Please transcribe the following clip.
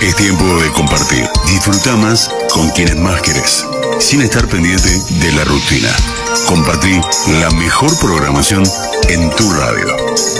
Es tiempo de compartir. Disfruta más con quienes más querés, sin estar pendiente de la rutina. Compartí la mejor programación en tu radio.